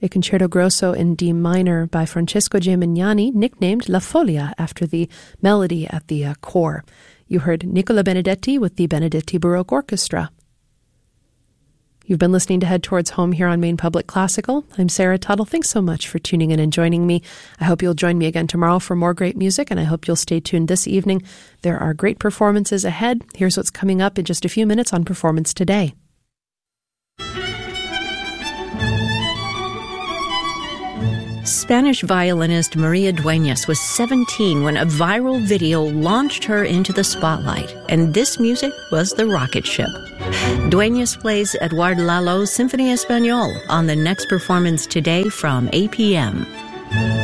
a concerto grosso in D minor by Francesco Gimignani, nicknamed La Folia after the melody at the core. You heard Nicola Benedetti with the Benedetti Baroque Orchestra. You've been listening to Head Towards Home here on Maine Public Classical. I'm Sarah Tuttle. Thanks so much for tuning in and joining me. I hope you'll join me again tomorrow for more great music, and I hope you'll stay tuned this evening. There are great performances ahead. Here's what's coming up in just a few minutes on Performance Today. Spanish violinist Maria Dueñas was 17 when a viral video launched her into the spotlight, and this music was the rocket ship. Dueñas plays Eduardo Lalo's Symphony Español on the next Performance Today from 8 p.m.